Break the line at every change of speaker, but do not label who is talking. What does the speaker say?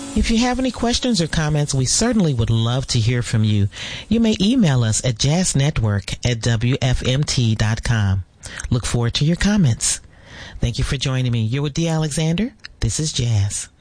If you have any questions or comments, we certainly would love to hear from you. You may email us at jazznetwork@wfmt.com. Look forward to your comments. Thank you for joining me. You're with Dee Alexander. This is Jazz.